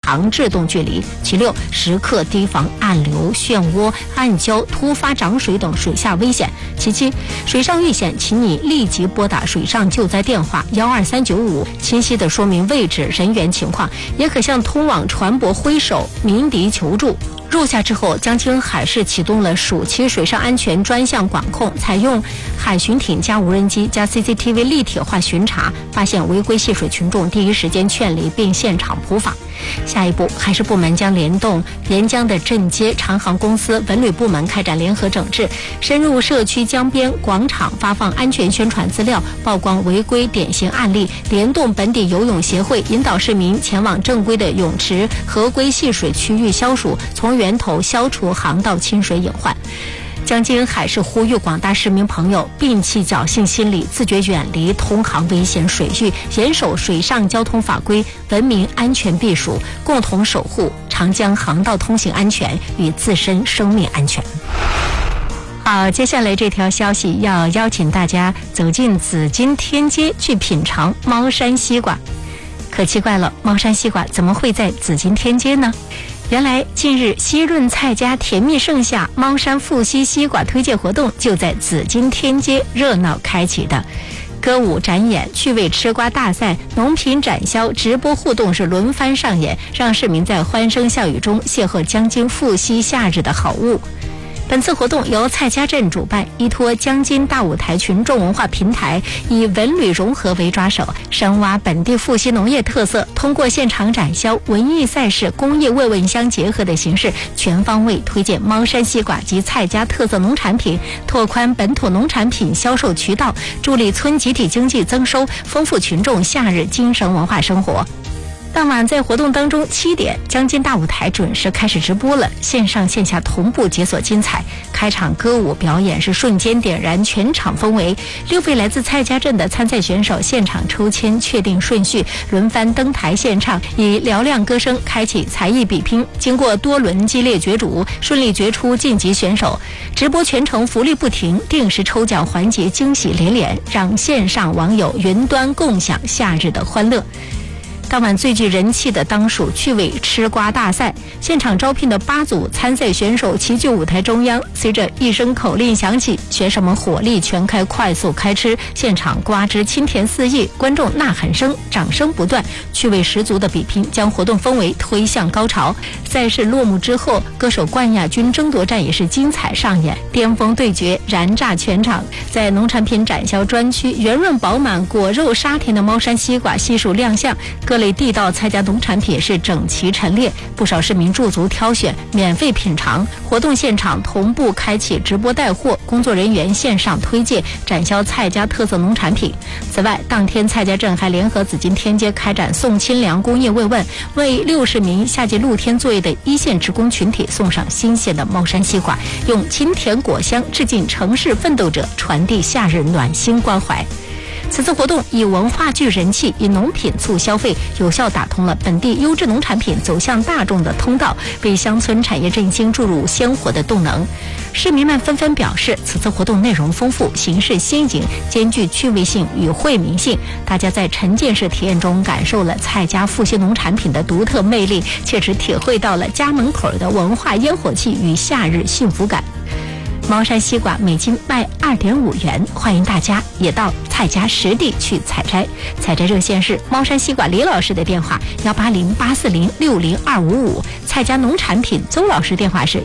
长制动距离。其6，时刻提防暗流、漩涡、暗礁、突发涨水等水下危险。其7，水上遇险，请你立即拨打水上救灾电话12395，清晰地说明位置、人员情况，也可向通往船舶挥手鸣笛求助。入夏之后，江津海事启动了暑期水上安全专项管控，采用海巡艇加无人机加 CCTV 立体化巡查，发现违规戏水群众第一时间劝离并现场普法。下一步，海事部门将联动沿江的镇街、长航公司、文旅部门开展联合整治，深入社区江边、广场发放安全宣传资料，曝光违规典型案例，联动本地游泳协会，引导市民前往正规的泳池、合规戏水区域消暑，从源头消除航道亲水隐患。江津海事呼吁广大市民朋友摒弃侥幸心理，自觉远离通航危险水域，严守水上交通法规，文明安全避暑，共同守护长江航道通行安全与自身生命安全。好，接下来这条消息要邀请大家走进紫金天街去品尝猫山西瓜。可奇怪了，猫山西瓜怎么会在紫金天街呢？原来近日西润菜家甜蜜盛夏猫山富硒西瓜推介活动就在紫金天街热闹开启的。歌舞展演、趣味吃瓜大赛、农品展销、直播互动是轮番上演，让市民在欢声笑语中邂逅江津富硒夏日的好物。本次活动由蔡家镇主办，依托江津大舞台群众文化平台，以文旅融合为抓手，深挖本地富硒农业特色，通过现场展销、文艺赛事、公益慰问相结合的形式，全方位推荐猫山西瓜及蔡家特色农产品，拓宽本土农产品销售渠道，助力村集体经济增收，丰富群众夏日精神文化生活。当晚在活动当中7点，江津大舞台准时开始直播了，线上线下同步解锁精彩。开场歌舞表演是瞬间点燃全场氛围，6位来自蔡家镇的参赛选手现场抽签确定顺序，轮番登台献唱，以嘹亮歌声开启才艺比拼。经过多轮激烈角逐，顺利决出晋级选手。直播全程福利不停，定时抽奖环节惊喜连连，让线上网友云端共享夏日的欢乐。当晚最具人气的当属趣味吃瓜大赛，现场招聘的8组参赛选手齐聚舞台中央，随着一声口令响起，选手们火力全开，快速开吃，现场瓜汁清甜四溢，观众呐喊声、掌声不断，趣味十足的比拼将活动氛围推向高潮。赛事落幕之后，歌手冠亚军争夺战也是精彩上演，巅峰对决燃炸全场。在农产品展销专区，圆润饱满、果肉沙甜的猫山西瓜悉数亮相，各类地道蔡家农产品是整齐陈列，不少市民驻足挑选，免费品尝。活动现场同步开启直播带货，工作人员线上推介展销蔡家特色农产品。此外，当天蔡家镇还联合紫金天街开展送亲粮公益慰问，为60名夏季露天作业的一线职工群体送上新鲜的猫山西瓜，用清甜果香致敬城市奋斗者，传递夏日暖心关怀。此次活动以文化聚人气，以农品促消费，有效打通了本地优质农产品走向大众的通道，为乡村产业振兴注入鲜活的动能。市民们纷纷表示，此次活动内容丰富，形式新颖，兼具趣味性与惠民性。大家在沉浸式体验中感受了蔡家富硒农产品的独特魅力，切实体会到了家门口的文化烟火气与夏日幸福感。猫山西瓜每斤卖2.5元，欢迎大家也到蔡家实地去采摘。采摘热线是猫山西瓜李老师的电话180-840-60255，蔡家农产品邹老师电话是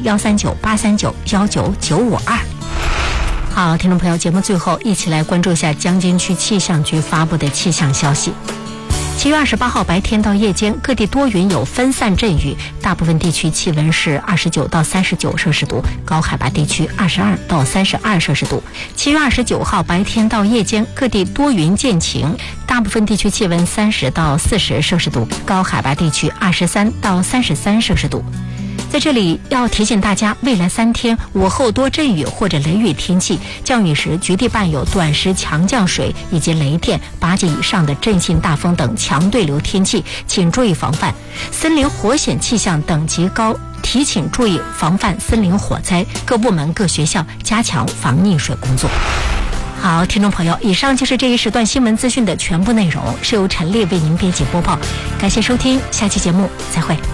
139-839-19952。好，听众朋友，节目最后一起来关注一下江津区气象局发布的气象消息。7月28号白天到夜间，各地多云有分散阵雨，大部分地区气温是29到39摄氏度，高海拔地区22到32摄氏度。7月29号白天到夜间，各地多云见晴，大部分地区气温30到40摄氏度，高海拔地区23到33摄氏度。在这里要提醒大家，未来3天午后多阵雨或者雷雨天气，降雨时局地伴有短时强降水以及雷电8级以上的阵性大风等强对流天气，请注意防范。森林火险气象等级高，提请注意防范森林火灾，各部门各学校加强防溺水工作。好，听众朋友，以上就是这一时段新闻资讯的全部内容，是由陈丽为您编辑播报，感谢收听，下期节目再会。